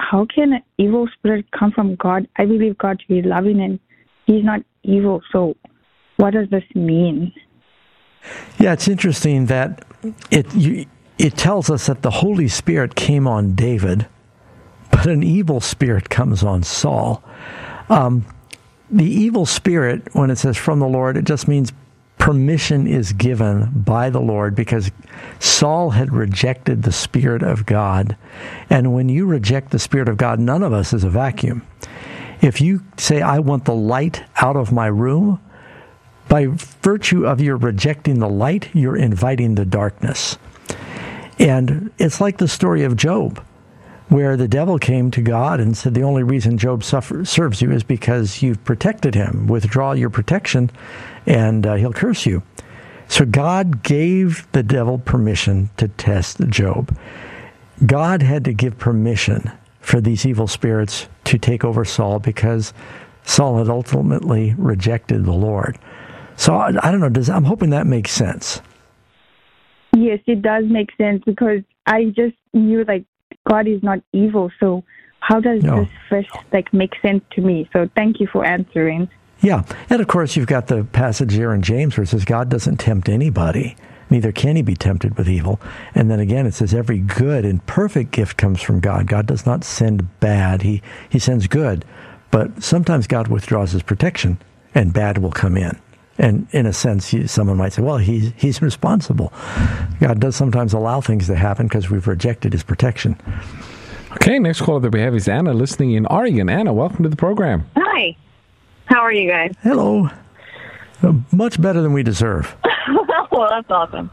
how can an evil spirit come from God? I believe God to be loving and he's not evil. So what does this mean? Yeah, it's interesting that it tells us that the Holy Spirit came on David, but an evil spirit comes on Saul. The evil spirit, when it says from the Lord, it just means permission is given by the Lord because Saul had rejected the Spirit of God. And when you reject the Spirit of God, none of us is a vacuum. If you say, I want the light out of my room, by virtue of your rejecting the light, you're inviting the darkness. And it's like the story of Job, where the devil came to God and said, the only reason Job serves you is because you've protected him. Withdraw your protection, and he'll curse you. So God gave the devil permission to test Job. God had to give permission for these evil spirits to take over Saul because Saul had ultimately rejected the Lord. So I don't know, I'm hoping that makes sense. Yes, it does make sense because I just knew God is not evil. So how does this first make sense to me? So thank you for answering. Yeah. And of course, you've got the passage here in James where it says God doesn't tempt anybody. Neither can he be tempted with evil. And then again, it says every good and perfect gift comes from God. God does not send bad. He sends good. But sometimes God withdraws his protection and bad will come in. And in a sense, someone might say, well, he's responsible. God does sometimes allow things to happen because we've rejected his protection. Okay, next caller that we have is Anna, listening in Oregon. Anna, welcome to the program. Hi. How are you guys? Hello. Much better than we deserve. Well, that's awesome.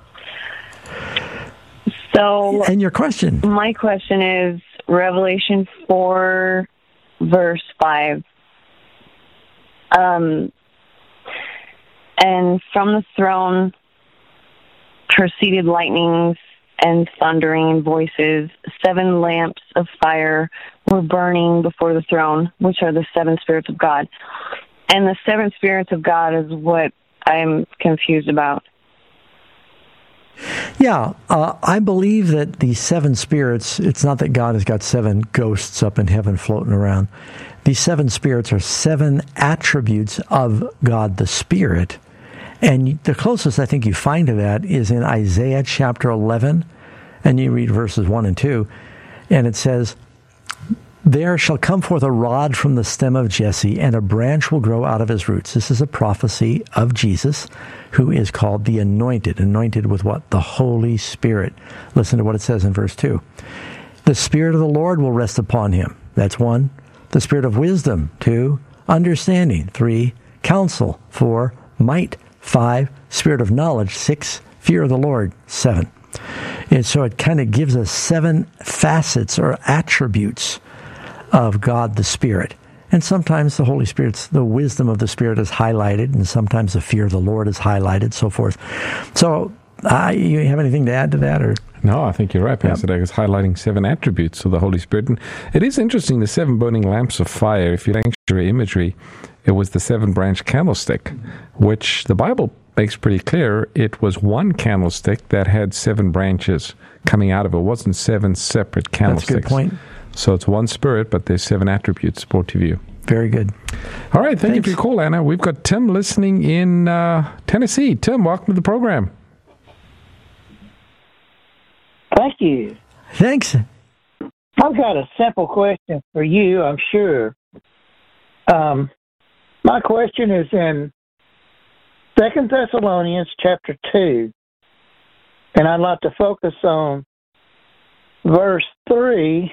So, and your question? My question is Revelation 4, verse 5. And from the throne proceeded lightnings and thundering voices. 7 lamps of fire were burning before the throne, which are the 7 spirits of God. And the 7 spirits of God is what I'm confused about. Yeah, I believe that the 7 spirits, it's not that God has got 7 ghosts up in heaven floating around. These 7 spirits are 7 attributes of God the Spirit. And the closest I think you find to that is in Isaiah chapter 11, and you read verses 1 and 2, and it says, there shall come forth a rod from the stem of Jesse, and a branch will grow out of his roots. This is a prophecy of Jesus, who is called the Anointed. Anointed with what? The Holy Spirit. Listen to what it says in verse 2. The Spirit of the Lord will rest upon him. That's 1. The Spirit of wisdom. 2. Understanding. 3. Counsel. 4. Might. 5. Spirit of knowledge. 6. Fear of the Lord. 7. And so it kind of gives us 7 facets or attributes of God the Spirit. And sometimes the Holy Spirit's, the wisdom of the Spirit is highlighted, and sometimes the fear of the Lord is highlighted, so forth. So, you have anything to add to that? Or No, I think you're right, Pastor Doug. It's highlighting 7 attributes of the Holy Spirit. And it is interesting, the 7 burning lamps of fire, if you like imagery, it was the 7-branch candlestick, which the Bible makes pretty clear it was one candlestick that had 7 branches coming out of it. It wasn't 7 separate candlesticks. That's a good point. So it's one spirit, but there's 7 attributes brought to view. Very good. All right, thank you for your call, Anna. We've got Tim listening in Tennessee. Tim, welcome to the program. Thank you. Thanks. I've got a simple question for you, I'm sure. My question is in 2 Thessalonians chapter 2, and I'd like to focus on verse 3.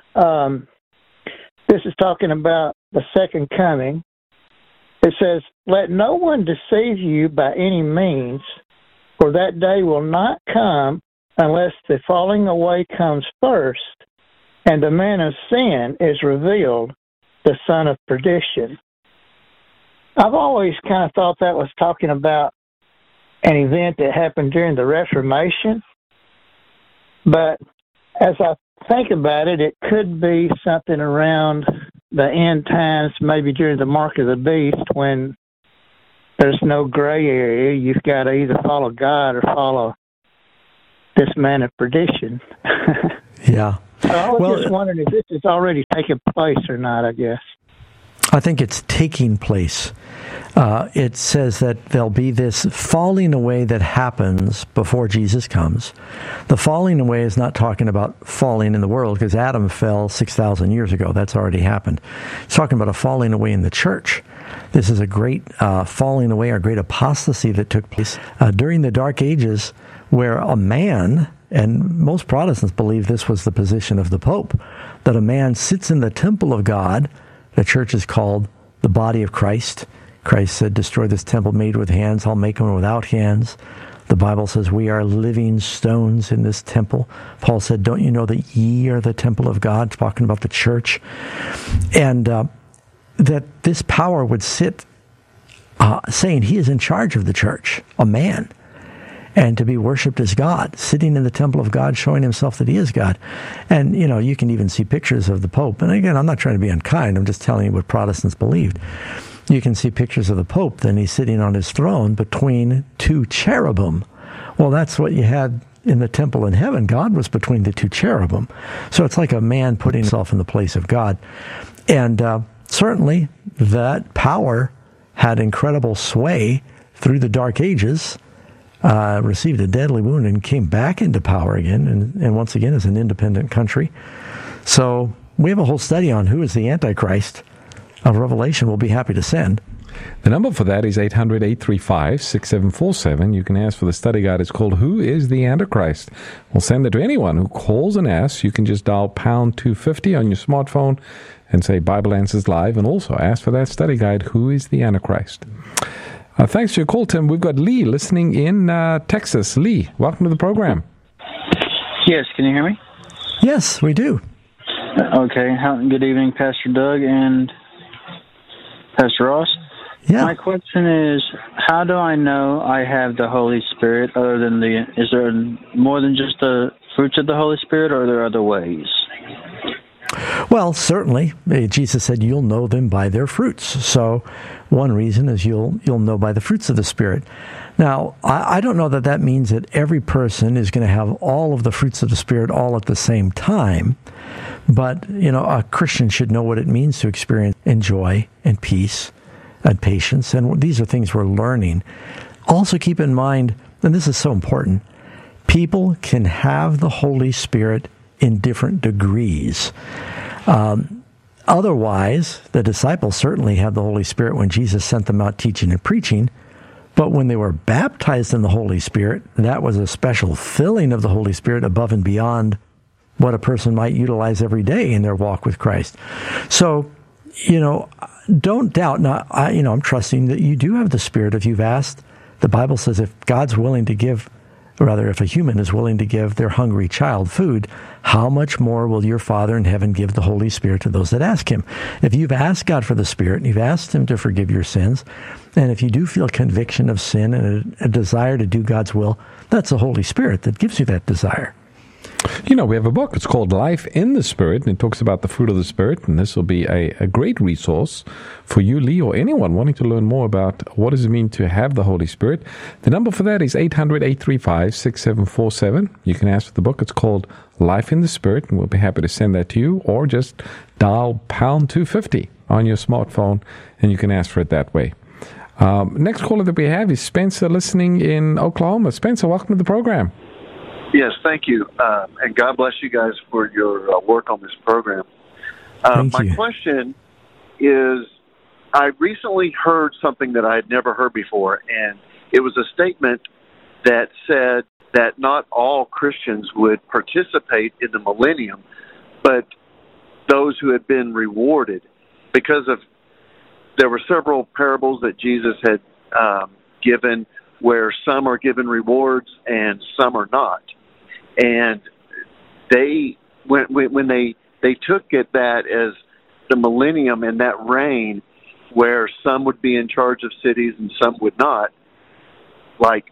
This is talking about the second coming. It says, let no one deceive you by any means, for that day will not come unless the falling away comes first, and the man of sin is revealed, the son of perdition. I've always kind of thought that was talking about an event that happened during the Reformation, but as I think about it, it could be something around the end times, maybe during the mark of the beast, when there's no gray area. You've got to either follow God or follow this man of perdition. Yeah. I was just wondering if this has already taken place or not, I guess. I think it's taking place. It says that there'll be this falling away that happens before Jesus comes. The falling away is not talking about falling in the world, because Adam fell 6,000 years ago. That's already happened. It's talking about a falling away in the church. This is a great falling away, or great apostasy that took place during the Dark Ages, where a man, and most Protestants believe this was the position of the Pope, that a man sits in the temple of God. The church is called the body of Christ. Christ said, destroy this temple made with hands, I'll make one without hands. The Bible says we are living stones in this temple. Paul said, don't you know that ye are the temple of God, talking about the church. And that this power would sit saying he is in charge of the church, a man, and to be worshipped as God, sitting in the temple of God, showing himself that he is God. And, you can even see pictures of the Pope. And again, I'm not trying to be unkind. I'm just telling you what Protestants believed. You can see pictures of the Pope, then he's sitting on his throne between two cherubim. Well, that's what you had in the temple in heaven. God was between the two cherubim. So it's like a man putting himself in the place of God. And certainly that power had incredible sway through the Dark Ages, received a deadly wound and came back into power again, and once again is an independent country. So we have a whole study on who is the Antichrist of Revelation. We'll be happy to send. The number for that is 800-835-6747. You can ask for the study guide. It's called Who is the Antichrist? We'll send it to anyone who calls and asks. You can just dial pound 250 on your smartphone and say Bible Answers Live, and also ask for that study guide, Who is the Antichrist? Thanks for your call, Tim. We've got Lee listening in Texas. Lee, welcome to the program. Yes, can you hear me? Yes, we do. Okay. Good evening, Pastor Doug and Pastor Ross. Yeah. My question is, how do I know I have the Holy Spirit other than is there more than just the fruits of the Holy Spirit, or are there other ways? Well, certainly. Jesus said you'll know them by their fruits. So one reason is you'll know by the fruits of the Spirit. Now, I don't know that means that every person is going to have all of the fruits of the Spirit all at the same time. But, a Christian should know what it means to experience joy and peace and patience. And these are things we're learning. Also keep in mind, and this is so important, people can have the Holy Spirit in different degrees. Otherwise, the disciples certainly had the Holy Spirit when Jesus sent them out teaching and preaching. But when they were baptized in the Holy Spirit, that was a special filling of the Holy Spirit above and beyond what a person might utilize every day in their walk with Christ. So, don't doubt. Now, I'm trusting that you do have the Spirit if you've asked. The Bible says if God's willing to give, or rather, if a human is willing to give their hungry child food, how much more will your Father in heaven give the Holy Spirit to those that ask him? If you've asked God for the Spirit, and you've asked him to forgive your sins, and if you do feel conviction of sin and a desire to do God's will, that's the Holy Spirit that gives you that desire. We have a book. It's called Life in the Spirit, and it talks about the fruit of the Spirit, and this will be a great resource for you, Lee, or anyone wanting to learn more about what does it mean to have the Holy Spirit. The number for that is 800-835-6747. You can ask for the book. It's called Life in the Spirit, and we'll be happy to send that to you, or just dial pound 250 on your smartphone, and you can ask for it that way. Next caller that we have is Spencer, listening in Oklahoma. Spencer, welcome to the program. Yes, thank you. And God bless you guys for your work on this program. My question is, I recently heard something that I had never heard before, and it was a statement that said that not all Christians would participate in the millennium, but those who had been rewarded, because there were several parables that Jesus had given where some are given rewards and some are not. And they, when they took it that as the millennium and that reign where some would be in charge of cities and some would not, like,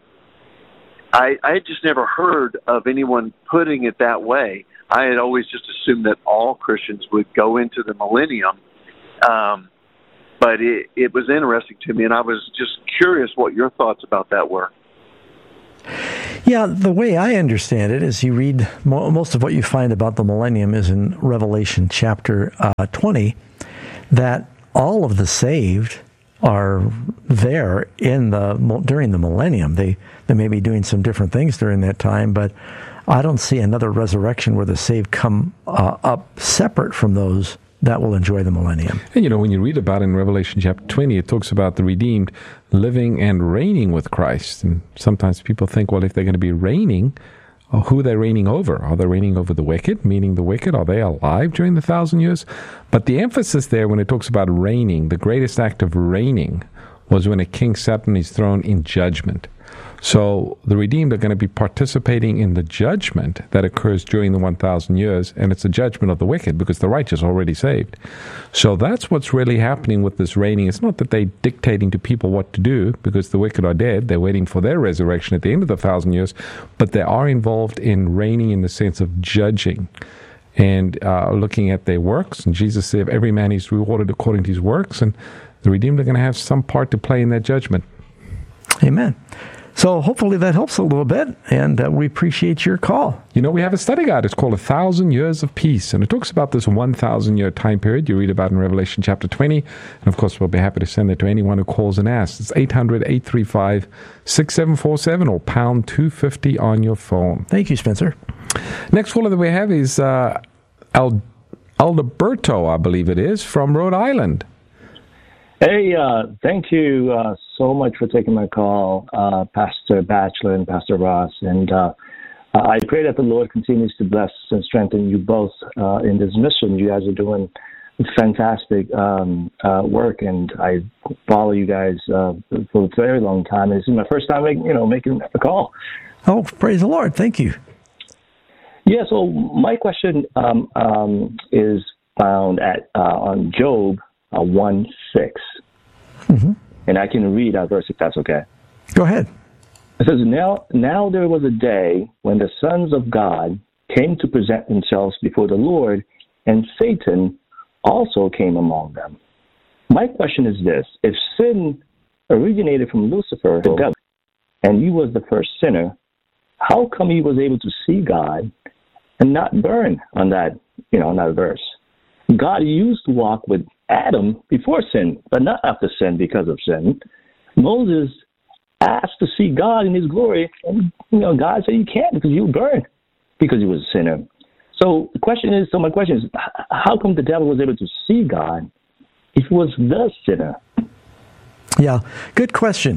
I had just never heard of anyone putting it that way. I had always just assumed that all Christians would go into the millennium. But it was interesting to me, and I was just curious what your thoughts about that were. Yeah, the way I understand it is you read, most of what you find about the millennium is in Revelation chapter 20, that all of the saved are there during the millennium. They may be doing some different things during that time, but I don't see another resurrection where the saved come up separate from those that will enjoy the millennium. And when you read about it in Revelation chapter 20, it talks about the redeemed living and reigning with Christ. And sometimes people think, well, if they're going to be reigning, who are they reigning over? Are they reigning over the wicked, meaning the wicked? Are they alive during the 1,000 years? But the emphasis there when it talks about reigning, the greatest act of reigning was when a king sat on his throne in judgment. So the redeemed are going to be participating in the judgment that occurs during the 1,000 years, and it's a judgment of the wicked because the righteous are already saved. So that's what's really happening with this reigning. It's not that they're dictating to people what to do because the wicked are dead. They're waiting for their resurrection at the end of the 1,000 years, but they are involved in reigning in the sense of judging and looking at their works. And Jesus said, every man is rewarded according to his works, and the redeemed are going to have some part to play in that judgment. Amen. So hopefully that helps a little bit, and we appreciate your call. We have a study guide. It's called 1,000 Years of Peace, and it talks about this 1,000-year time period you read about in Revelation chapter 20. And, of course, we'll be happy to send it to anyone who calls and asks. It's 800-835-6747 or pound 250 on your phone. Thank you, Spencer. Next caller that we have is Alberto, I believe it is, from Rhode Island. Hey, thank you so much for taking my call, Pastor Batchelor and Pastor Ross. And I pray that the Lord continues to bless and strengthen you both in this mission. You guys are doing fantastic work, and I follow you guys for a very long time. This is my first time making a call. Oh, praise the Lord. Thank you. Yeah, so my question is found on Job 1:6. Mm-hmm. And I can read that verse if that's okay. Go ahead. It says, Now there was a day when the sons of God came to present themselves before the Lord, and Satan also came among them. My question is this: if sin originated from Lucifer, the devil, and he was the first sinner, how come he was able to see God and not burn on that verse? God used to walk with Adam before sin, but not after sin because of sin. Moses asked to see God in his glory, and God said you can't because you'll burn because he was a sinner. So my question is, how come the devil was able to see God if he was the sinner? Yeah, good question.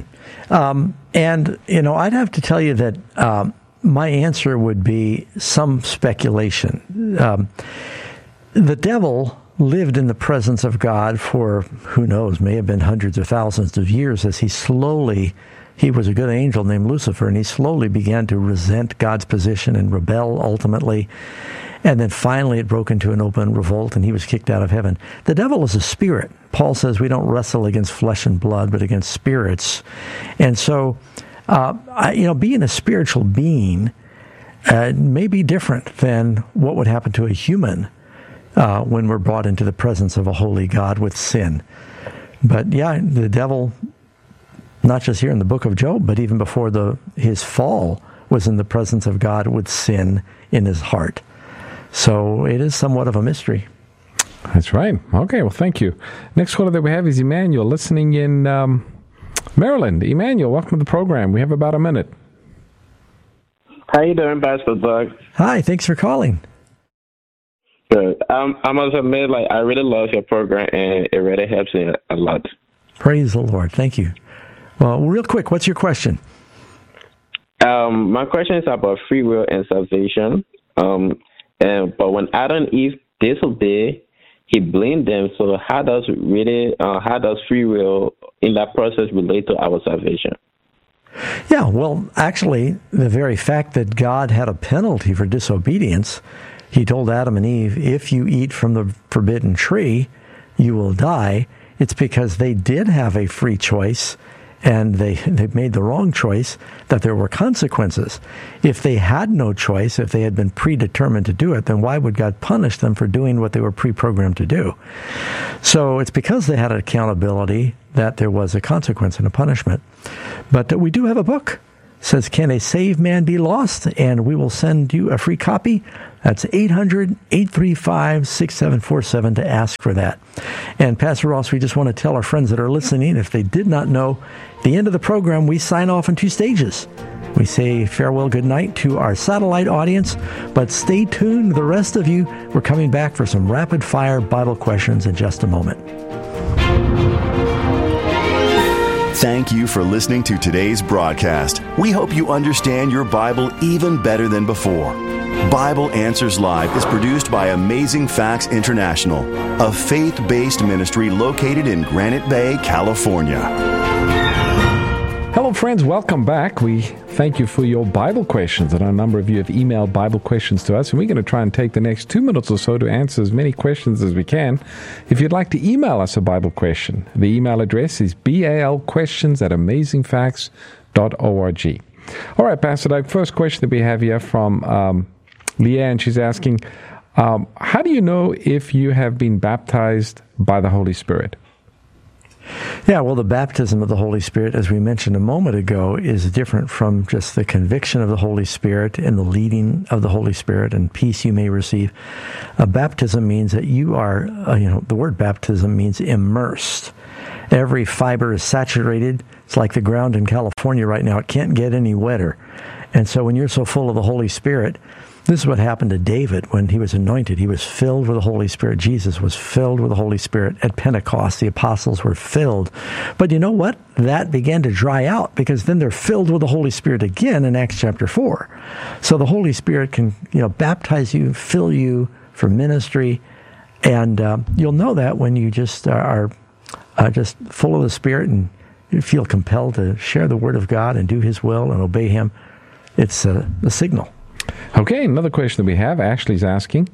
And I'd have to tell you that my answer would be some speculation. The devil lived in the presence of God for, who knows, may have been hundreds of thousands of years as he was a good angel named Lucifer, and he slowly began to resent God's position and rebel ultimately. And then finally it broke into an open revolt, and he was kicked out of heaven. The devil is a spirit. Paul says we don't wrestle against flesh and blood, but against spirits. And so, being a spiritual being may be different than what would happen to a human when we're brought into the presence of a holy God with sin. But yeah, the devil, not just here in the book of Job, but even before his fall, was in the presence of God with sin in his heart. So it is somewhat of a mystery. That's right. Okay, well, thank you. Next caller that we have is Emmanuel, listening in Maryland. Emmanuel, welcome to the program. We have about a minute. How you doing, Pastor Doug? Hi, thanks for calling. Good. I must admit, I really love your program, and it really helps me a lot. Praise the Lord. Thank you. Well, real quick, what's your question? My question is about free will and salvation. But when Adam and Eve disobeyed, he blamed them. So how does free will in that process relate to our salvation? Yeah, well, actually, the very fact that God had a penalty for disobedience, he told Adam and Eve, if you eat from the forbidden tree, you will die. It's because they did have a free choice, and they made the wrong choice, that there were consequences. If they had no choice, if they had been predetermined to do it, then why would God punish them for doing what they were pre-programmed to do? So it's because they had accountability that there was a consequence and a punishment. But we do have a book says, can a saved man be lost? And we will send you a free copy. That's 800-835-6747 to ask for that. And Pastor Ross, we just want to tell our friends that are listening, if they did not know, at the end of the program, we sign off in 2 stages. We say farewell, good night to our satellite audience, but stay tuned, the rest of you. We're coming back for some rapid-fire Bible questions in just a moment. Thank you for listening to today's broadcast. We hope you understand your Bible even better than before. Bible Answers Live is produced by Amazing Facts International, a faith-based ministry located in Granite Bay, California. Hello, friends. Welcome back. We thank you for your Bible questions. And a number of you have emailed Bible questions to us, and we're going to try and take the next 2 minutes or so to answer as many questions as we can. If you'd like to email us a Bible question, the email address is balquestions@amazingfacts.org. All right, Pastor Doug, first question that we have here from Leanne. She's asking, how do you know if you have been baptized by the Holy Spirit? Yeah, well, the baptism of the Holy Spirit, as we mentioned a moment ago, is different from just the conviction of the Holy Spirit and the leading of the Holy Spirit and peace you may receive. A baptism means that you are, the word baptism means immersed. Every fiber is saturated. It's like the ground in California right now. It can't get any wetter. And so when you're so full of the Holy Spirit, this is what happened to David when he was anointed. He was filled with the Holy Spirit. Jesus was filled with the Holy Spirit at Pentecost. The apostles were filled. But you know what? That began to dry out because then they're filled with the Holy Spirit again in Acts chapter 4. So the Holy Spirit can, baptize you, fill you for ministry. And you'll know that when you just are just full of the Spirit and you feel compelled to share the Word of God and do His will and obey Him. It's a signal. Okay, another question that we have, Ashley's asking,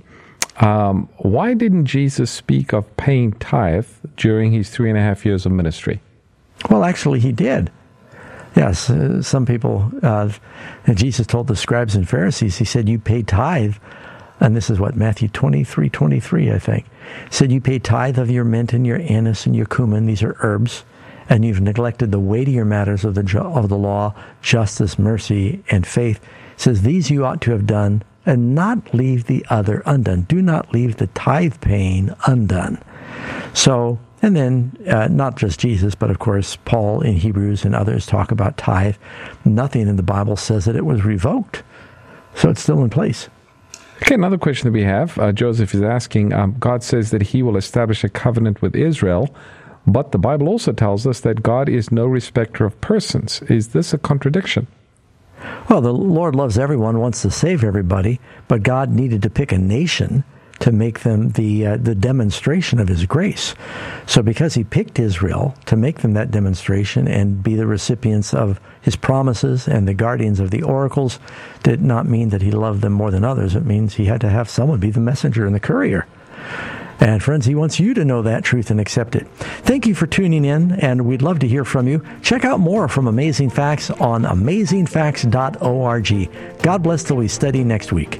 why didn't Jesus speak of paying tithe during his 3.5 years of ministry? Well, actually, he did. Yes, some people, Jesus told the scribes and Pharisees, he said, you pay tithe, and this is what, Matthew 23:23, I think. He said, you pay tithe of your mint and your anise and your cumin, these are herbs, and you've neglected the weightier matters of the law, justice, mercy, and faith. It says, these you ought to have done, and not leave the other undone. Do not leave the tithe paying undone. So, and then, not just Jesus, but of course, Paul in Hebrews and others talk about tithe. Nothing in the Bible says that it was revoked. So it's still in place. Okay, another question that we have. Joseph is asking, God says that He will establish a covenant with Israel, but the Bible also tells us that God is no respecter of persons. Is this a contradiction? Well, the Lord loves everyone, wants to save everybody, but God needed to pick a nation to make them the demonstration of His grace. So because He picked Israel to make them that demonstration and be the recipients of His promises and the guardians of the oracles, did not mean that He loved them more than others. It means He had to have someone be the messenger and the courier. And friends, He wants you to know that truth and accept it. Thank you for tuning in, and we'd love to hear from you. Check out more from Amazing Facts on amazingfacts.org. God bless till we study next week.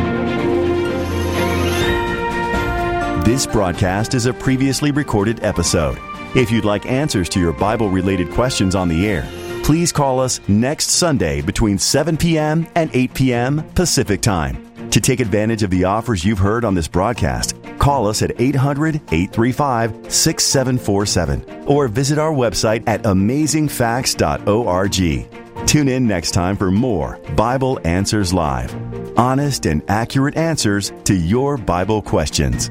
This broadcast is a previously recorded episode. If you'd like answers to your Bible-related questions on the air, please call us next Sunday between 7 p.m. and 8 p.m. Pacific Time. To take advantage of the offers you've heard on this broadcast, call us at 800-835-6747 or visit our website at amazingfacts.org. Tune in next time for more Bible Answers Live. Honest and accurate answers to your Bible questions.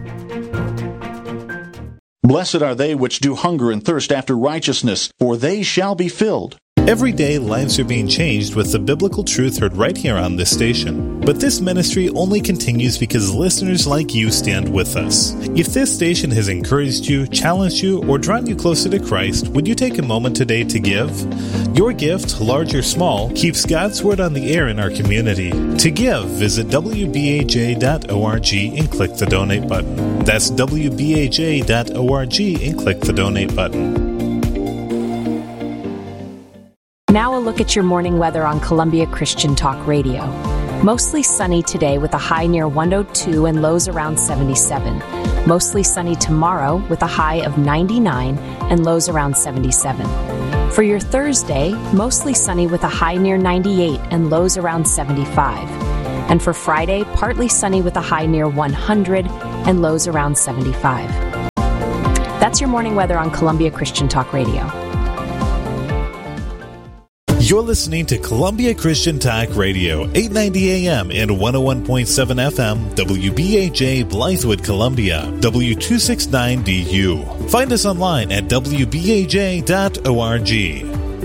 Blessed are they which do hunger and thirst after righteousness, for they shall be filled. Every day, lives are being changed with the biblical truth heard right here on this station. But this ministry only continues because listeners like you stand with us. If this station has encouraged you, challenged you, or drawn you closer to Christ, would you take a moment today to give? Your gift, large or small, keeps God's Word on the air in our community. To give, visit WBAJ.org and click the donate button. That's WBAJ.org and click the donate button. Now a look at your morning weather on Columbia Christian Talk Radio. Mostly sunny today with a high near 102 and lows around 77. Mostly sunny tomorrow with a high of 99 and lows around 77. For your Thursday, mostly sunny with a high near 98 and lows around 75. And for Friday, partly sunny with a high near 100 and lows around 75. That's your morning weather on Columbia Christian Talk Radio. You're listening to Columbia Christian Talk Radio, 890 AM and 101.7 FM, WBAJ Blythewood, Columbia, W269DU. Find us online at WBAJ.org.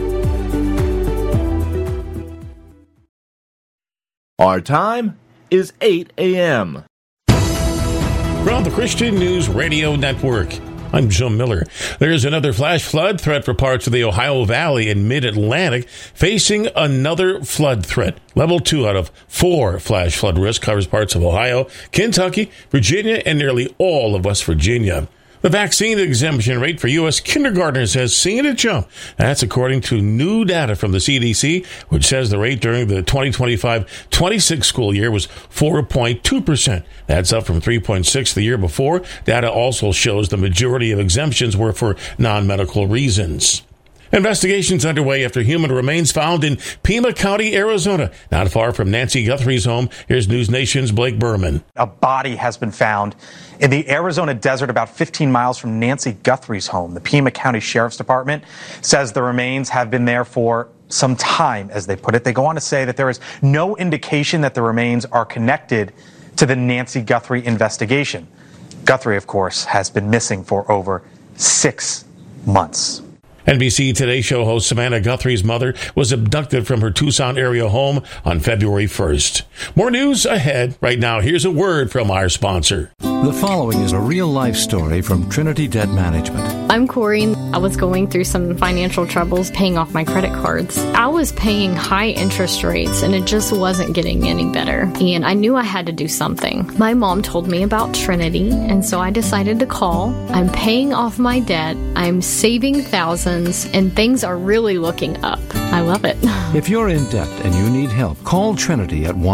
Our time is 8 a.m. From the Christian News Radio Network, I'm Jim Miller. There's another flash flood threat for parts of the Ohio Valley and Mid-Atlantic, facing another flood threat. Level 2 out of 4 flash flood risk covers parts of Ohio, Kentucky, Virginia, and nearly all of West Virginia. The vaccine exemption rate for U.S. kindergartners has seen a jump. That's according to new data from the CDC, which says the rate during the 2025-26 school year was 4.2%. That's up from 3.6% the year before. Data also shows the majority of exemptions were for non-medical reasons. Investigations underway after human remains found in Pima County, Arizona, not far from Nancy Guthrie's home. Here's News Nation's Blake Berman. A body has been found in the Arizona desert about 15 miles from Nancy Guthrie's home. The Pima County Sheriff's Department says the remains have been there for some time, as they put it. They go on to say that there is no indication that the remains are connected to the Nancy Guthrie investigation. Guthrie, of course, has been missing for over 6 months. NBC Today show host Savannah Guthrie's mother was abducted from her Tucson area home on February 1st. More news ahead. Right now, here's a word from our sponsor. The following is a real-life story from Trinity Debt Management. I'm Corey. I was going through some financial troubles paying off my credit cards. I was paying high interest rates, and it just wasn't getting any better. And I knew I had to do something. My mom told me about Trinity, and so I decided to call. I'm paying off my debt. I'm saving thousands, and things are really looking up. I love it. If you're in debt and you need help, call Trinity at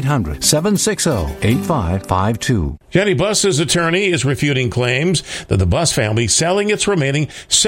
1-800-760-8552. Jenny Buss's attorney is refuting claims that the Buss family selling its remaining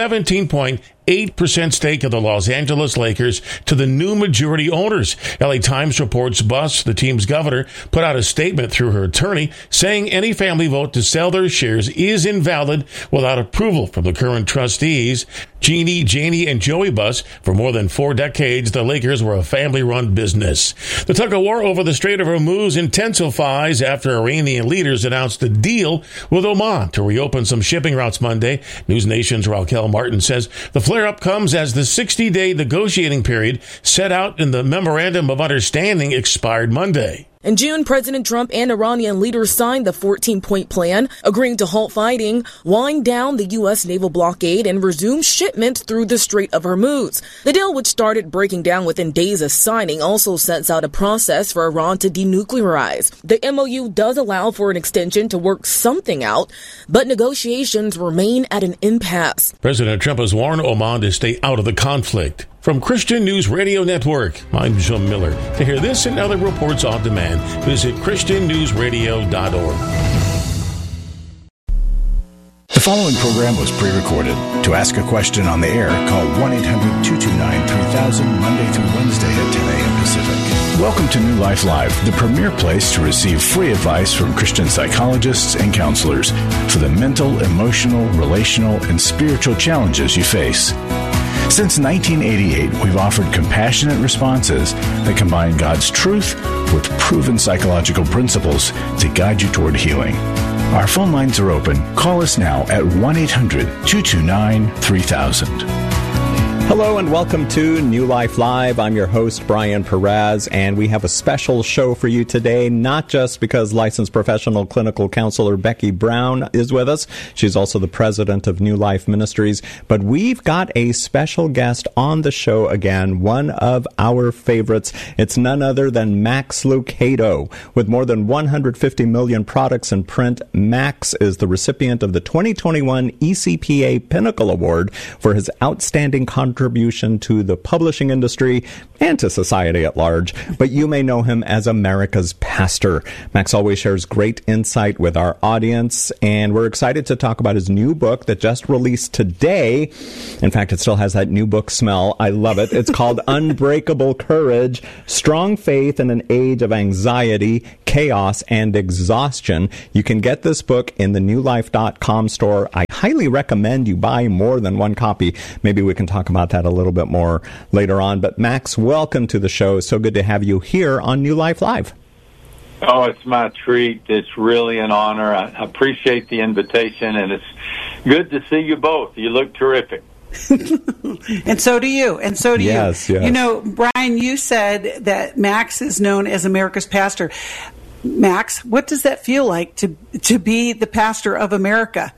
17.8% stake of the Los Angeles Lakers to the new majority owners. LA Times reports Buss, the team's governor, put out a statement through her attorney saying any family vote to sell their shares is invalid without approval from the current trustees. Jeannie, Janie, and Joey Buss. For more than 4 decades, the Lakers were a family-run business. The tug-of-war over the Strait of Hormuz intensifies after Iranian leaders announced a deal with Oman to reopen some shipping routes Monday. News Nation's Raquel Martin says the flare-up comes as the 60-day negotiating period set out in the Memorandum of Understanding expired Monday. In June, President Trump and Iranian leaders signed the 14-point plan, agreeing to halt fighting, wind down the U.S. naval blockade, and resume shipment through the Strait of Hormuz. The deal, which started breaking down within days of signing, also sets out a process for Iran to denuclearize. The MOU does allow for an extension to work something out, but negotiations remain at an impasse. President Trump has warned Oman to stay out of the conflict. From Christian News Radio Network, I'm Jim Miller. To hear this and other reports on demand, visit ChristianNewsRadio.org. The following program was pre-recorded. To ask a question on the air, call 1-800-229-3000 Monday through Wednesday at 10 a.m. Pacific. Welcome to New Life Live, the premier place to receive free advice from Christian psychologists and counselors for the mental, emotional, relational, and spiritual challenges you face. Since 1988, we've offered compassionate responses that combine God's truth with proven psychological principles to guide you toward healing. Our phone lines are open. Call us now at 1-800-229-3000. Hello and welcome to New Life Live. I'm your host, Brian Perez, and we have a special show for you today, not just because licensed professional clinical counselor Becky Brown is with us. She's also the president of New Life Ministries, but we've got a special guest on the show again, one of our favorites. It's none other than Max Lucado. With more than 150 million products in print, Max is the recipient of the 2021 ECPA Pinnacle Award for his outstanding contribution contribution to the publishing industry and to society at large, but you may know him as America's pastor. Max always shares great insight with our audience, and we're excited to talk about his new book that just released today. In fact, it still has that new book smell. I love it. It's called Unbreakable Courage, Strong Faith in an Age of Anxiety, Chaos, and Exhaustion. You can get this book in the newlife.com store. I highly recommend you buy more than one copy. Maybe we can talk about that a little bit more later on. But Max, welcome to the show. So good to have you here on New Life Live. Oh, it's my treat. It's really an honor. I appreciate the invitation, and it's good to see you both. You look terrific. And so do you. And so do yes, you. Yes. You know, Brian, you said that Max is known as America's pastor. Max, what does that feel like to be the pastor of America?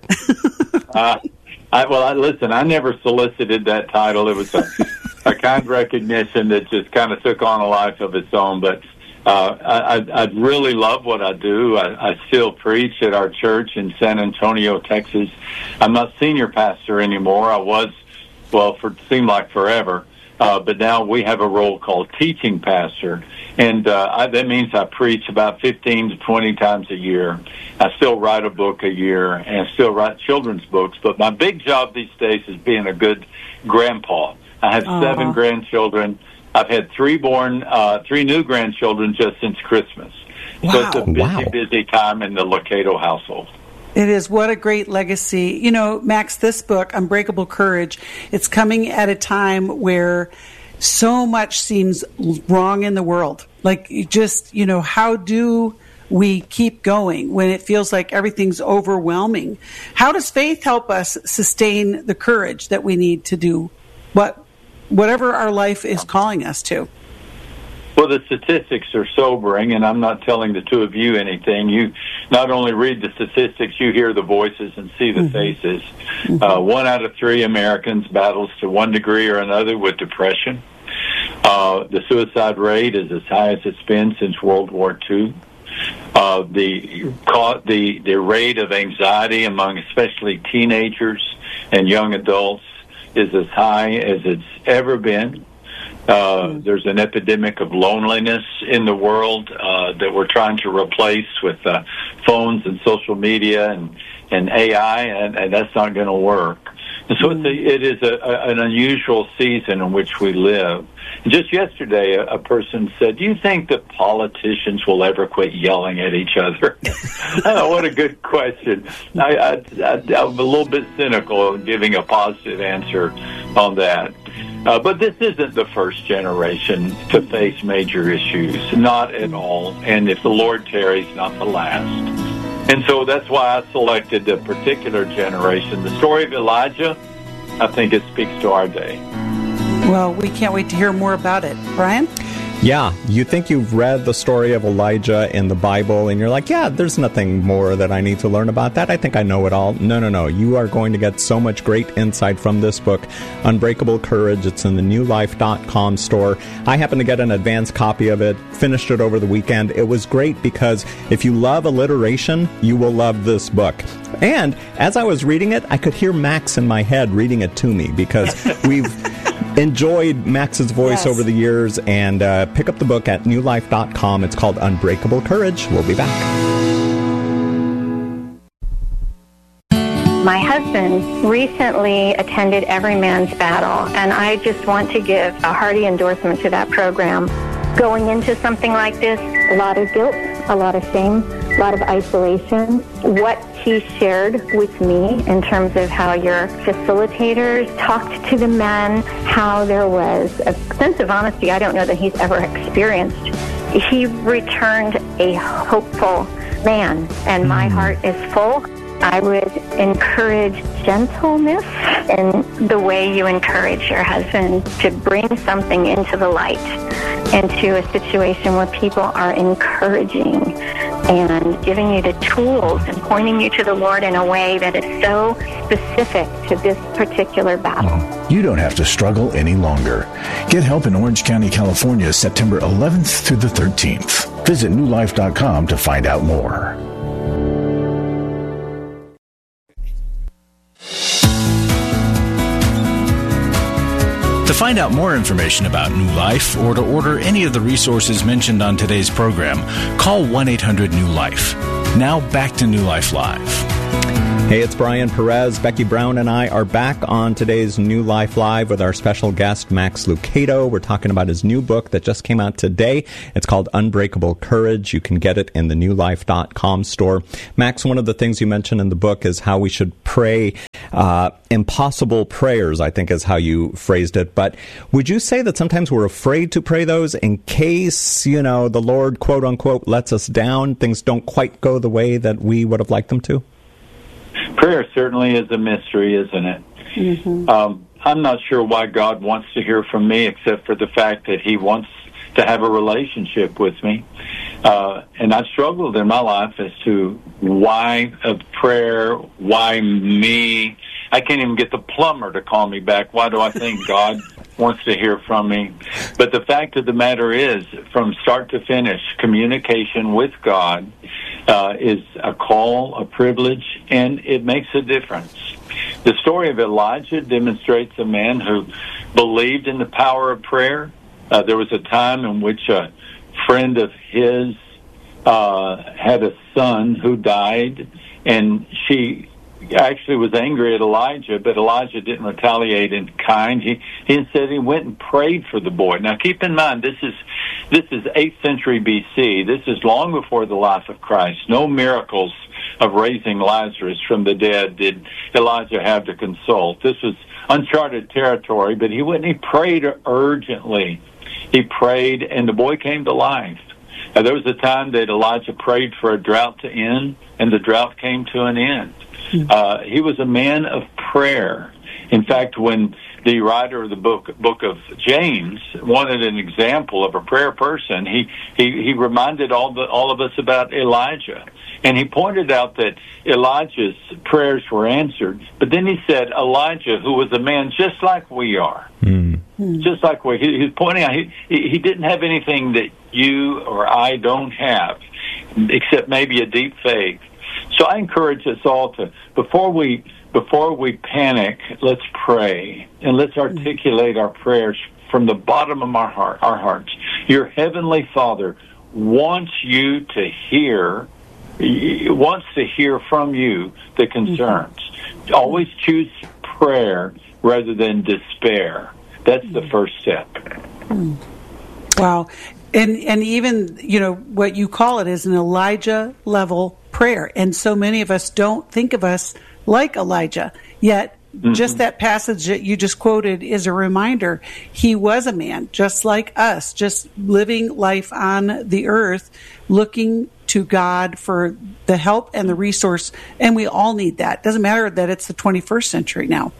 Listen, I never solicited that title. It was a kind recognition that just kind of took on a life of its own. But I really love what I do. I still preach at our church in San Antonio, Texas. I'm not senior pastor anymore. I was, seemed like forever. But now we have a role called teaching pastor. And that means I preach about 15 to 20 times a year. I still write a book a year and I still write children's books. But my big job these days is being a good grandpa. I have 7 grandchildren. I've had 3 new grandchildren just since Christmas. Wow. So it's a busy time in the Locato household. It is. What a great legacy. You know, Max, this book, Unbreakable Courage, it's coming at a time where so much seems wrong in the world. Like, how do we keep going when it feels like everything's overwhelming? How does faith help us sustain the courage that we need to do whatever our life is calling us to? Well, the statistics are sobering, and I'm not telling the two of you anything. You not only read the statistics, you hear the voices and see the faces. 1 out of 3 Americans battles to one degree or another with depression. The suicide rate is as high as it's been since World War II. The rate of anxiety among especially teenagers and young adults is as high as it's ever been. There's an epidemic of loneliness in the world that we're trying to replace with phones and social media and AI, and that's not going to work. And so it is an unusual season in which we live. Just yesterday, a person said, "Do you think that politicians will ever quit yelling at each other?" What a good question. I'm a little bit cynical in giving a positive answer on that. But this isn't the first generation to face major issues, not at all. And if the Lord tarries, not the last. And so that's why I selected a particular generation. The story of Elijah, I think it speaks to our day. Well, we can't wait to hear more about it. Brian? Yeah, you think you've read the story of Elijah in the Bible, and you're like, yeah, there's nothing more that I need to learn about that. I think I know it all. No. You are going to get so much great insight from this book, Unbreakable Courage. It's in the newlife.com store. I happened to get an advance copy of it, finished it over the weekend. It was great because if you love alliteration, you will love this book. And as I was reading it, I could hear Max in my head reading it to me because we've enjoyed Max's voice over the years. And pick up the book at newlife.com. It's called Unbreakable Courage. We'll be back. My husband recently attended Every Man's Battle, and I just want to give a hearty endorsement to that program. Going into something like this, a lot of guilt, a lot of shame, a lot of isolation. What he shared with me in terms of how your facilitators talked to the men, how there was a sense of honesty I don't know that he's ever experienced. He returned a hopeful man, and my heart is full. I would encourage gentleness in the way you encourage your husband to bring something into the light, into a situation where people are encouraging and giving you the tools and pointing you to the Lord in a way that is so specific to this particular battle. You don't have to struggle any longer. Get help in Orange County, California, September 11th through the 13th. Visit newlife.com to find out more. find out more information about New Life or to order any of the resources mentioned on today's program, call 1-800-NEW-LIFE. Now back to New Life Live. Hey, it's Brian Perez. Becky Brown and I are back on today's New Life Live with our special guest, Max Lucado. We're talking about his new book that just came out today. It's called Unbreakable Courage. You can get it in the newlife.com store. Max, one of the things you mentioned in the book is how we should pray impossible prayers, I think is how you phrased it. But would you say that sometimes we're afraid to pray those in case, the Lord, quote unquote, lets us down, things don't quite go the way that we would have liked them to? Prayer certainly is a mystery, isn't it? Mm-hmm. I'm not sure why God wants to hear from me, except for the fact that he wants to have a relationship with me. And I've struggled in my life as to why a prayer, why me. I can't even get the plumber to call me back. Why do I think God wants to hear from me? But the fact of the matter is, from start to finish, communication with God is a call, a privilege, and it makes a difference. The story of Elijah demonstrates a man who believed in the power of prayer. There was a time in which a friend of his had a son who died, and she actually was angry at Elijah, but Elijah didn't retaliate in kind. He instead he went and prayed for the boy. Now keep in mind, this is 8th century BC. This is long before the life of Christ. No miracles of raising Lazarus from the dead did Elijah have to consult. This was uncharted territory, but he went and he prayed urgently. He prayed, and the boy came to life. There was a time that Elijah prayed for a drought to end, and the drought came to an end. He was a man of prayer. In fact, when the writer of the book of James wanted an example of a prayer person, he reminded all of us about Elijah. And he pointed out that Elijah's prayers were answered, but then he said Elijah, who was a man just like we are, just like we. He's pointing out he didn't have anything that you or I don't have, except maybe a deep faith. So I encourage us all to, before we panic, let's pray, and let's articulate our prayers from the bottom of our hearts. Your Heavenly Father wants you to hear. He wants to hear from you the concerns. Always choose prayer rather than despair. That's the first step. Wow. And even, what you call it is an Elijah-level prayer. And so many of us don't think of us like Elijah. Yet, just that passage that you just quoted is a reminder. He was a man, just like us, just living life on the earth, looking to God for the help and the resource. And we all need that. Doesn't matter that it's the 21st century now.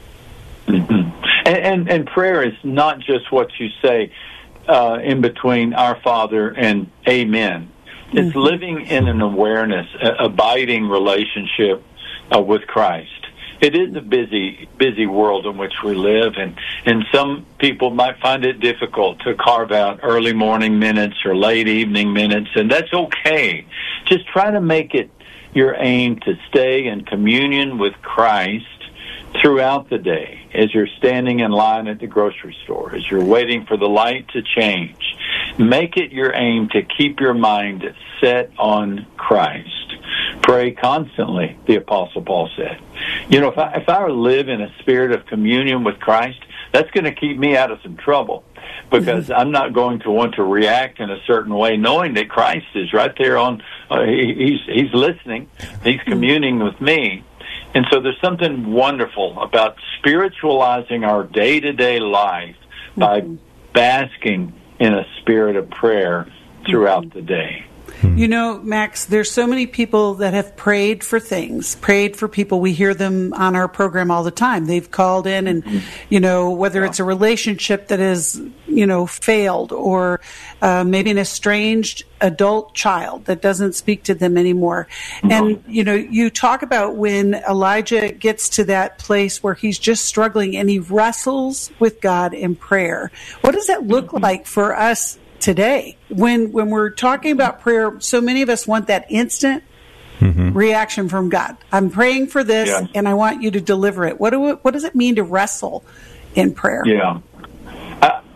And prayer is not just what you say in between our Father and Amen. It's living in an awareness, abiding relationship with Christ. It is a busy world in which we live, and some people might find it difficult to carve out early morning minutes or late evening minutes, and that's okay. Just try to make it your aim to stay in communion with Christ throughout the day, as you're standing in line at the grocery store, as you're waiting for the light to change. Make it your aim to keep your mind set on Christ. Pray constantly, the Apostle Paul said. If I live in a spirit of communion with Christ, that's going to keep me out of some trouble, because I'm not going to want to react in a certain way, knowing that Christ is right there on. He's listening. He's communing with me. And so there's something wonderful about spiritualizing our day-to-day life by basking in a spirit of prayer throughout the day. Max, there's so many people that have prayed for things, prayed for people. We hear them on our program all the time. They've called in and, whether it's a relationship that has, failed, or maybe an estranged adult child that doesn't speak to them anymore. And, you talk about when Elijah gets to that place where he's just struggling and he wrestles with God in prayer. What does that look like for us today? When we're talking about prayer, so many of us want that instant reaction from God. I'm praying for this, and I want you to deliver it. What does it mean to wrestle in prayer? Yeah.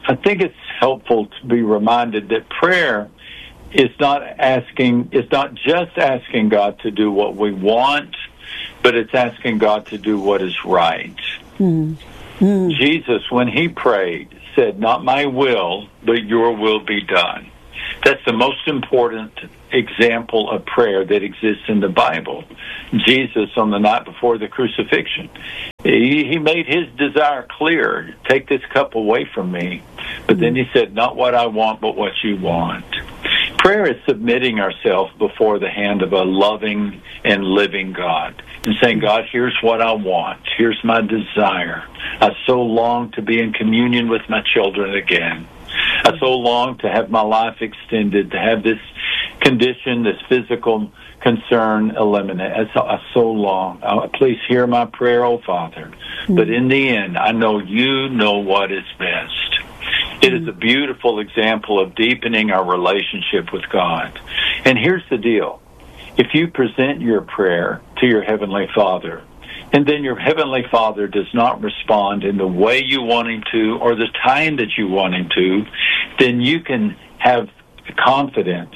I think it's helpful to be reminded that prayer is not just asking God to do what we want, but it's asking God to do what is right. Jesus, when he prayed, said, "Not my will, but your will be done." That's the most important example of prayer that exists in the Bible. Jesus, on the night before the crucifixion, he made his desire clear: take this cup away from me. But then he said, "Not what I want, but what you want." Prayer is submitting ourselves before the hand of a loving and living God and saying, "God, here's what I want. Here's my desire. I so long to be in communion with my children again. I so long to have my life extended, to have this condition, this physical concern eliminated. I so long. Please hear my prayer, oh Father. But in the end, I know you know what is best." It is a beautiful example of deepening our relationship with God. And here's the deal. If you present your prayer to your Heavenly Father, and then your Heavenly Father does not respond in the way you want him to or the time that you want him to, then you can have confidence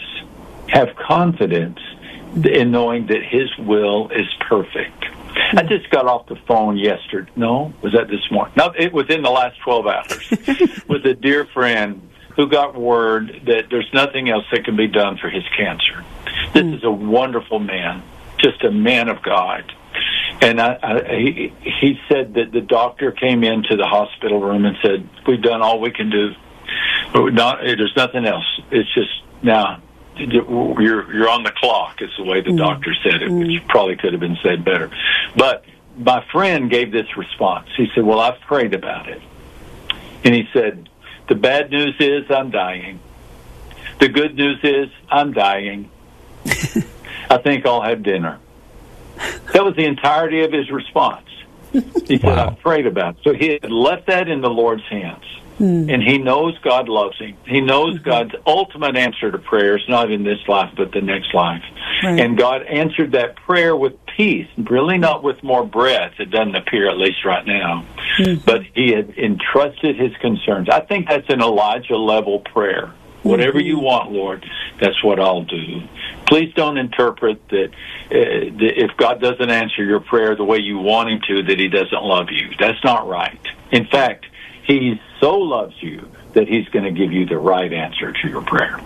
in knowing that his will is perfect. I just got off the phone yesterday. No, was that this morning? No, it was in the last 12 hours with a dear friend who got word that there's nothing else that can be done for his cancer. This is a wonderful man, just a man of God. And he said that the doctor came into the hospital room and said, "We've done all we can do. There's nothing else. It's just now you're on the clock," is the way the doctor said it, which probably could have been said better. But my friend gave this response. He said, "Well, I've prayed about it." And he said, "The bad news is I'm dying. The good news is I'm dying. I think I'll have dinner." That was the entirety of his response. He said, "I've prayed about it." So he had left that in the Lord's hands. And he knows God loves him. He knows God's ultimate answer to prayer is not in this life, but the next life. Right. And God answered that prayer with peace, really not with more breath. It doesn't appear, at least right now. But he had entrusted his concerns. I think that's an Elijah-level prayer. Whatever you want, Lord, that's what I'll do. Please don't interpret that if God doesn't answer your prayer the way you want him to, that he doesn't love you. That's not right. In fact, he so loves you that he's going to give you the right answer to your prayer.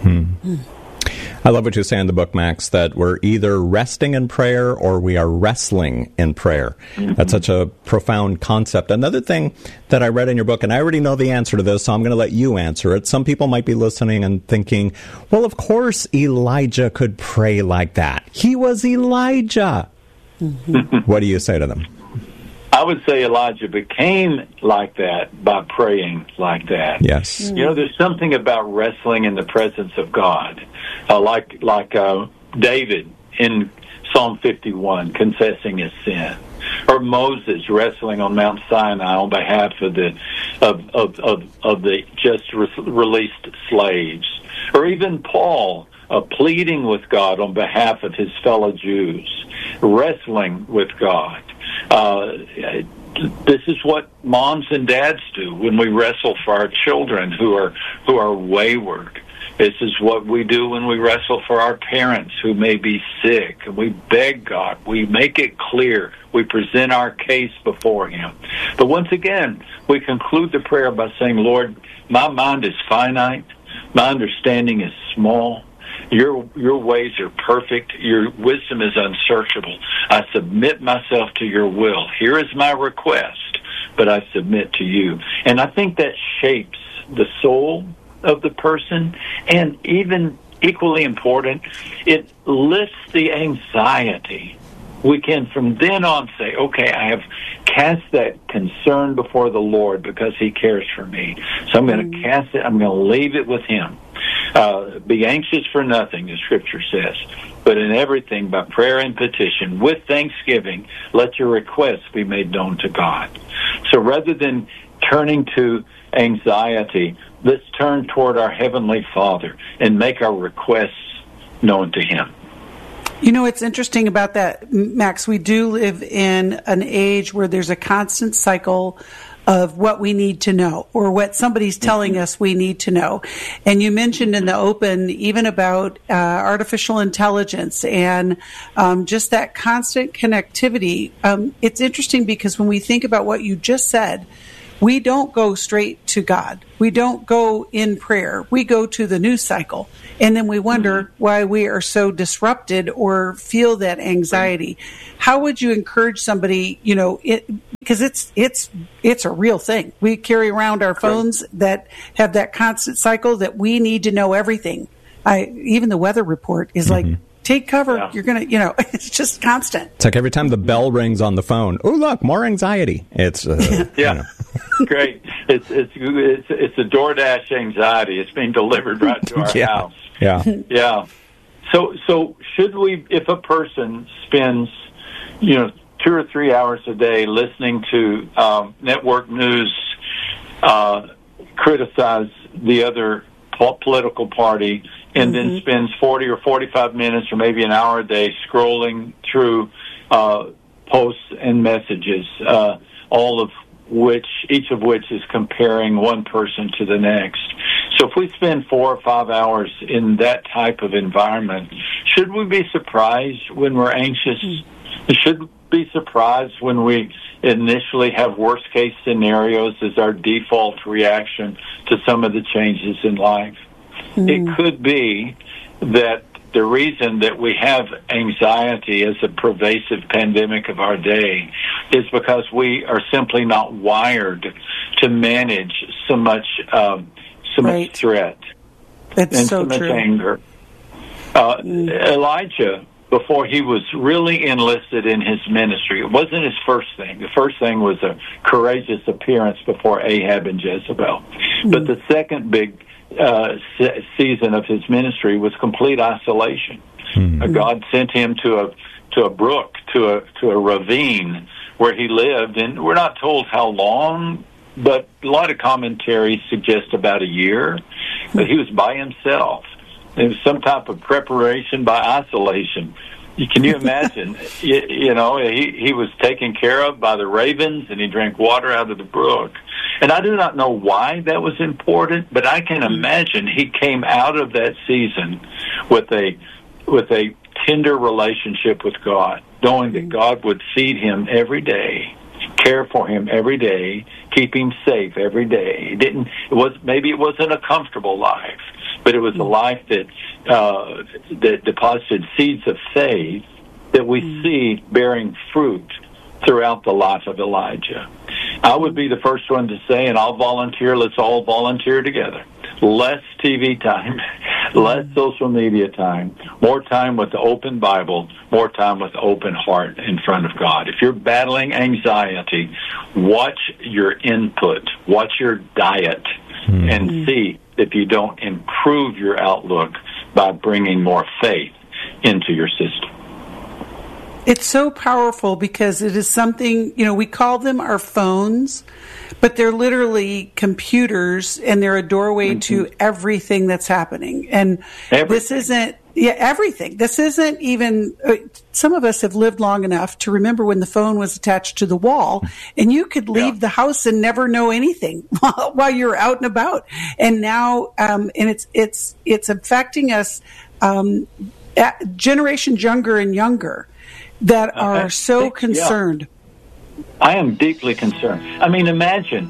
I love what you say in the book, Max, that we're either resting in prayer or we are wrestling in prayer. That's such a profound concept. Another thing that I read in your book, and I already know the answer to this, so I'm going to let you answer it. Some people might be listening and thinking, well, of course Elijah could pray like that. He was Elijah. What do you say to them? I would say Elijah became like that by praying like that. Yes. You know, there's something about wrestling in the presence of God, like David in Psalm 51 confessing his sin, or Moses wrestling on Mount Sinai on behalf of the just released slaves, or even Paul pleading with God on behalf of his fellow Jews, wrestling with God. This is what moms and dads do when we wrestle for our children who are wayward. This is what we do when we wrestle for our parents who may be sick. And we beg God. We make it clear. We present our case before him. But once again, we conclude the prayer by saying, Lord, my mind is finite. My understanding is small. Your ways are perfect. Your wisdom is unsearchable. I submit myself to your will. Here is my request, but I submit to you. And I think that shapes the soul of the person, and even equally important, it lifts the anxiety. We can from then on say, okay, I have cast that concern before the Lord because he cares for me. So I'm going to cast it. I'm going to leave it with him. Be anxious for nothing, the Scripture says, but in everything by prayer and petition with thanksgiving, let your requests be made known to God. So rather than turning to anxiety, let's turn toward our Heavenly Father and make our requests known to him. You know, it's interesting about that, Max. We do live in an age where there's a constant cycle of what we need to know or what somebody's telling us we need to know. And you mentioned in the open even about artificial intelligence and just that constant connectivity. It's interesting because when we think about what you just said, we don't go straight to God. We don't go in prayer. We go to the news cycle. And then we wonder why we are so disrupted or feel that anxiety. How would you encourage somebody, because it's a real thing. We carry around our phones that have that constant cycle that we need to know everything. Even the weather report is like, take cover. Yeah. You're going to, it's just constant. It's like every time the bell rings on the phone, oh, look, more anxiety. It's, great. It's a DoorDash anxiety. It's being delivered right to our house. Yeah. Yeah. So should we, if a person spends, 2 or 3 hours a day listening to network news criticize the other political party, and then spends 40 or 45 minutes or maybe an hour a day scrolling through posts and messages, each of which is comparing one person to the next. So if we spend 4 or 5 hours in that type of environment, should we be surprised when we're anxious? Should we be surprised when we initially have worst-case scenarios as our default reaction to some of the changes in life? It could be that the reason that we have anxiety as a pervasive pandemic of our day is because we are simply not wired to manage so much threat and so much anger. Elijah, before he was really enlisted in his ministry, it wasn't his first thing. The first thing was a courageous appearance before Ahab and Jezebel. But the second big season of his ministry was complete isolation. God sent him to a brook, to a ravine where he lived, and we're not told how long, but a lot of commentaries suggest about a year. But he was by himself. It was some type of preparation by isolation. Can you imagine? He was taken care of by the ravens, and he drank water out of the brook. And I do not know why that was important, but I can imagine he came out of that season with a tender relationship with God, knowing that God would feed him every day, care for him every day, keep him safe every day. Maybe it wasn't a comfortable life, but it was a life that deposited seeds of faith that we see bearing fruit throughout the life of Elijah. I would be the first one to say, and I'll volunteer, let's all volunteer together. Less TV time, less social media time, more time with the open Bible, more time with the open heart in front of God. If you're battling anxiety, watch your input, watch your diet, and see if you don't improve your outlook by bringing more faith into your system. It's so powerful because it is something, we call them our phones, but they're literally computers, and they're a doorway to everything that's happening. And this isn't, everything. This isn't even, some of us have lived long enough to remember when the phone was attached to the wall, and you could leave the house and never know anything while you're out and about. And now, and it's affecting us, generations younger and younger, that are so concerned. I am deeply concerned. I mean, imagine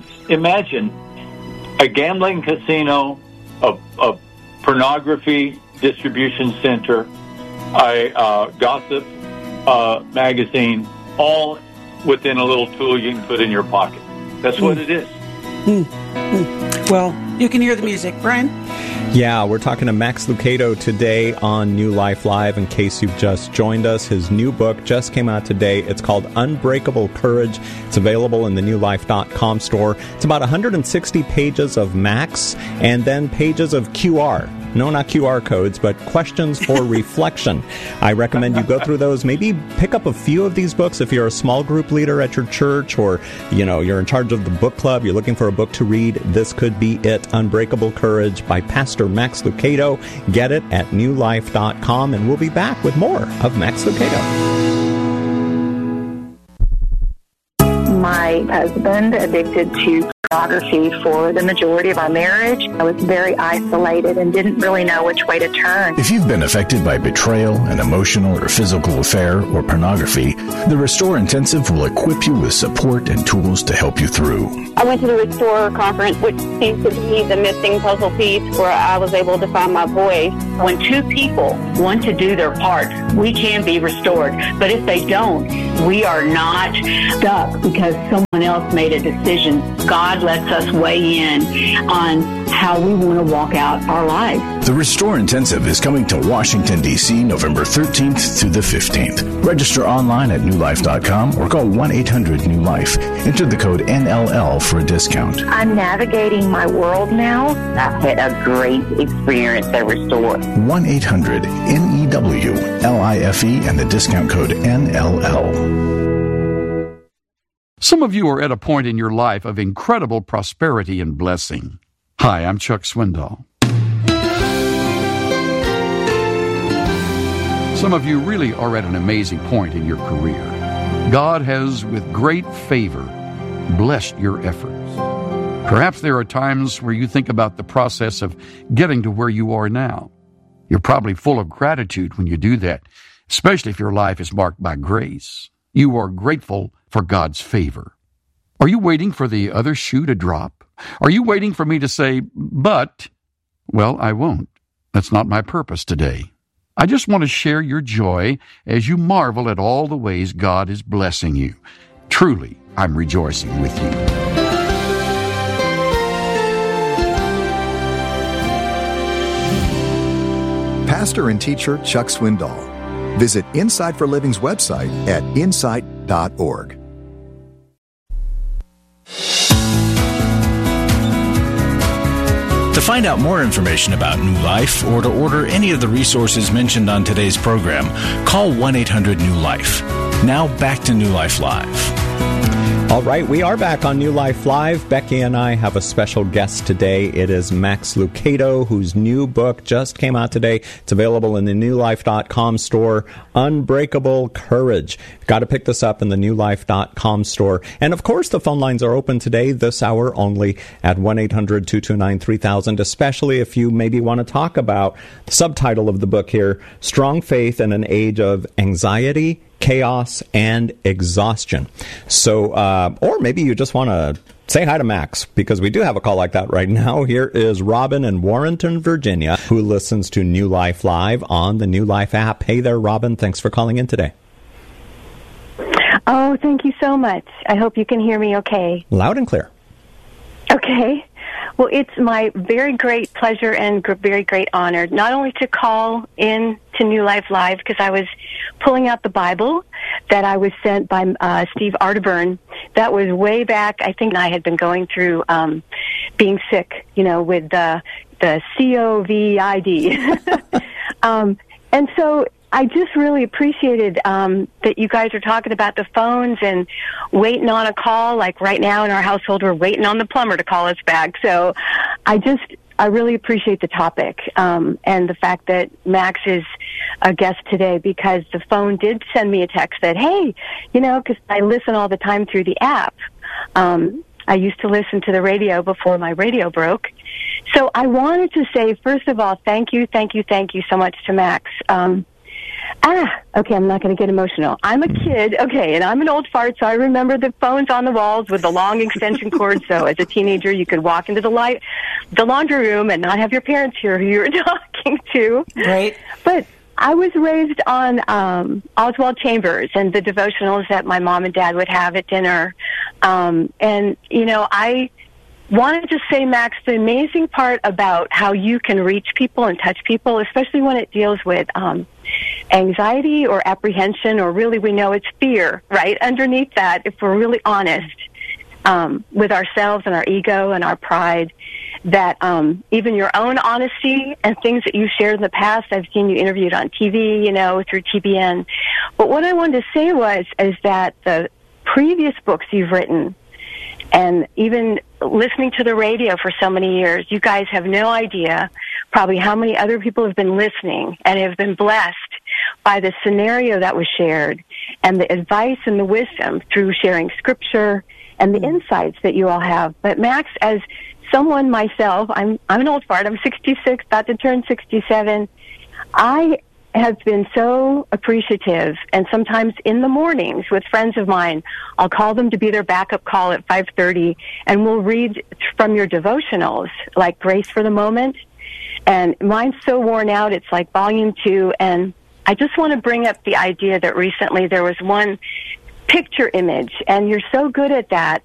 a gambling casino, a pornography distribution center, a gossip magazine, all within a little tool you can put in your pocket. That's what it is. Well, you can hear the music. Brian? Yeah, we're talking to Max Lucado today on New Life Live. In case you've just joined us, his new book just came out today. It's called Unbreakable Courage. It's available in the newlife.com store. It's about 160 pages of Max and then pages of QR. No, not QR codes, but questions for reflection. I recommend you go through those. Maybe pick up a few of these books if you're a small group leader at your church, or you're in charge of the book club. You're looking for a book to read. This could be it. Unbreakable Courage by Pastor Max Lucado. Get it at newlife.com, and we'll be back with more of Max Lucado. my husband addicted to pornography for the majority of our marriage. I was very isolated and didn't really know which way to turn. If you've been affected by betrayal, an emotional or physical affair, or pornography, the Restore Intensive will equip you with support and tools to help you through. I went to the Restore conference, which seems to be the missing puzzle piece where I was able to find my voice. When two people want to do their part, we can be restored. But if they don't, we are not stuck because someone else made a decision. God lets us weigh in on how we want to walk out our lives. The Restore Intensive is coming to Washington, D.C. November 13th through the 15th. Register online at newlife.com or call 1-800-NEW-LIFE. Enter the code NLL for a discount. I'm navigating my world now. I've had a great experience at Restore. 1-800-NEWLIFE and the discount code NLL. Some of you are at a point in your life of incredible prosperity and blessing. Hi, I'm Chuck Swindoll. Some of you really are at an amazing point in your career. God has, with great favor, blessed your efforts. Perhaps there are times where you think about the process of getting to where you are now. You're probably full of gratitude when you do that, especially if your life is marked by grace. You are grateful for God's favor. Are you waiting for the other shoe to drop? Are you waiting for me to say, but? Well, I won't. That's not my purpose today. I just want to share your joy as you marvel at all the ways God is blessing you. Truly, I'm rejoicing with you. Pastor and teacher Chuck Swindoll. Visit Insight for Living's website at insight.org. To find out more information about New Life or to order any of the resources mentioned on today's program, call 1-800-NEW-LIFE. Now back to New Life Live. All right, we are back on New Life Live. Becky and I have a special guest today. It is Max Lucado, whose new book just came out today. It's available in the newlife.com store, Unbreakable Courage. You've got to pick this up in the newlife.com store. And, of course, the phone lines are open today, this hour only, at 1-800-229-3000, especially if you maybe want to talk about the subtitle of the book here, Strong Faith in an Age of Anxiety, Chaos, and Exhaustion. So, or maybe you just want to say hi to Max, because we do have a call like that right now. Here is Robin in Warrenton, Virginia, who listens to New Life Live on the New Life app. Hey there, Robin. Thanks for calling in today. Oh, thank you so much. I hope you can hear me okay. Loud and clear. Okay. Well, it's my very great pleasure and very great honor not only to call in to New Life Live, because I was pulling out the Bible that I was sent by Steve Arterburn. That was way back. I think I had been going through being sick, with the COVID. And so I just really appreciated that you guys are talking about the phones and waiting on a call. Like right now in our household, we're waiting on the plumber to call us back. So I really appreciate the topic and the fact that Max is a guest today, because the phone did send me a text that, hey, because I listen all the time through the app. I used to listen to the radio before my radio broke. So I wanted to say, first of all, thank you so much to Max. Okay, I'm not going to get emotional. I'm a kid, and I'm an old fart, so I remember the phones on the walls with the long extension cords. So as a teenager, you could walk into the laundry room and not have your parents hear who you were talking to. Right. But I was raised on Oswald Chambers and the devotionals that my mom and dad would have at dinner. I wanted to say, Max, the amazing part about how you can reach people and touch people, especially when it deals with anxiety or apprehension, or really we know it's fear, right? Underneath that, if we're really honest with ourselves and our ego and our pride, that even your own honesty and things that you shared in the past, I've seen you interviewed on TV, through TBN. But what I wanted to say is that the previous books you've written, and even listening to the radio for so many years, you guys have no idea probably how many other people have been listening and have been blessed by the scenario that was shared and the advice and the wisdom through sharing scripture and the insights that you all have. But Max, as someone myself, I'm an old fart. I'm 66, about to turn 67. I have been so appreciative, and sometimes in the mornings with friends of mine, I'll call them to be their backup call at 5:30, and we'll read from your devotionals, like Grace for the Moment. And mine's so worn out, it's like volume 2, and I just want to bring up the idea that recently there was one picture image, and you're so good at that,